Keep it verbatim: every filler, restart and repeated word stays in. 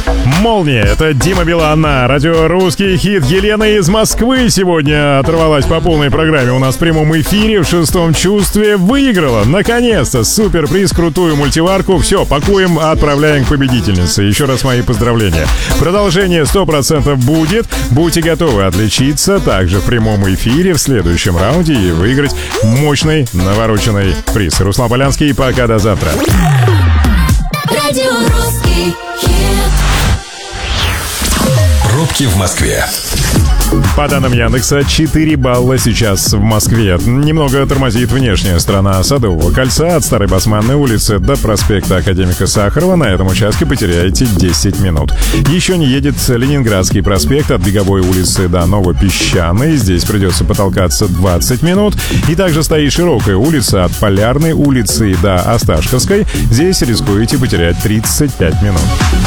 Молния, это Дима Билан на радио «Русский хит». Елена из Москвы сегодня оторвалась по полной программе. У нас в прямом эфире в шестом чувстве выиграла. Наконец-то суперприз, крутую мультиварку. Все, пакуем, отправляем к победительнице. Еще раз мои поздравления. Продолжение сто процентов будет. Будьте готовы отличиться также в прямом эфире в следующем раунде и выиграть мощный навороченный приз. Руслан Полянский, пока, до завтра. Радио «Русский хит». Пробки в Москве. По данным Яндекса, четыре балла сейчас в Москве. Немного тормозит внешняя сторона Садового кольца от Старой Басманной улицы до проспекта Академика Сахарова. На этом участке потеряете десять минут. Еще не едет Ленинградский проспект от Беговой улицы до Новопесчаной. Здесь придется потолкаться двадцать минут. И также стоит широкая улица от Полярной улицы до Осташковской. Здесь рискуете потерять тридцать пять минут.